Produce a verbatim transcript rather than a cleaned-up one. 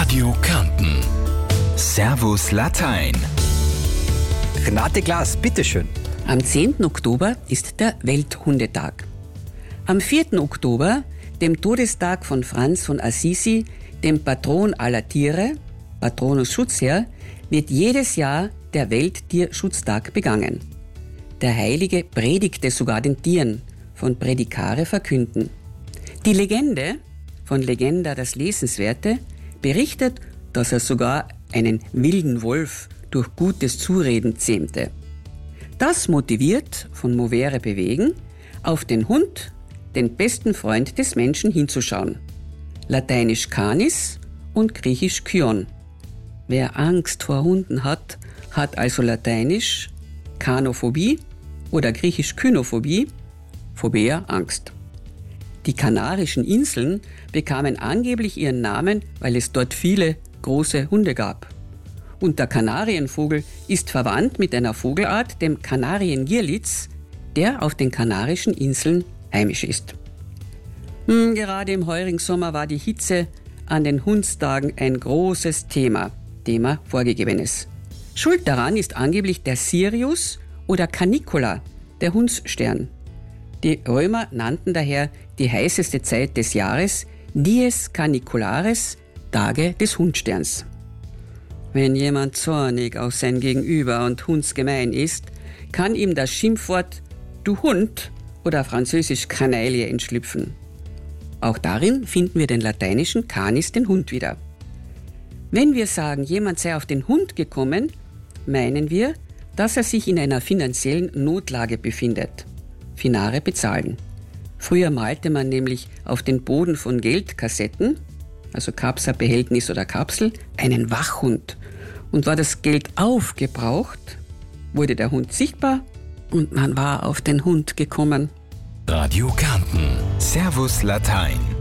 Radio Kärnten. Servus Latein. Renate Glas, bitteschön. Am zehnten Oktober ist der Welthundetag. Am vierten Oktober, dem Todestag von Franz von Assisi, dem Patron aller Tiere, Patronus Schutzherr, wird jedes Jahr der Welttierschutztag begangen. Der Heilige predigte sogar den Tieren, von Predicare verkünden. Die Legende, von Legenda das Lesenswerte, berichtet, dass er sogar einen wilden Wolf durch gutes Zureden zähmte. Das motiviert, von Movere bewegen, auf den Hund, den besten Freund des Menschen, hinzuschauen. Lateinisch Canis und griechisch Kyon. Wer Angst vor Hunden hat, hat also lateinisch Kanophobie oder griechisch Kynophobie, Phobea, Angst. Die Kanarischen Inseln bekamen angeblich ihren Namen, weil es dort viele große Hunde gab. Und der Kanarienvogel ist verwandt mit einer Vogelart, dem Kanariengirlitz, der auf den Kanarischen Inseln heimisch ist. Hm, gerade im heurigen Sommer war die Hitze an den Hundstagen ein großes Thema, Thema Vorgegebenes. Schuld daran ist angeblich der Sirius oder Canicula, der Hundsstern. Die Römer nannten daher die heißeste Zeit des Jahres Dies Caniculares, Tage des Hundsterns. Wenn jemand zornig auf sein Gegenüber und hundsgemein ist, kann ihm das Schimpfwort »Du Hund« oder französisch »Canaille« entschlüpfen. Auch darin finden wir den lateinischen Canis, den Hund, wieder. Wenn wir sagen, jemand sei auf den Hund gekommen, meinen wir, dass er sich in einer finanziellen Notlage befindet. Finare bezahlen. Früher malte man nämlich auf den Boden von Geldkassetten, also Capsa, Behältnis oder Kapsel, einen Wachhund. Und war das Geld aufgebraucht, wurde der Hund sichtbar und man war auf den Hund gekommen. Radio Kärnten. Servus Latein.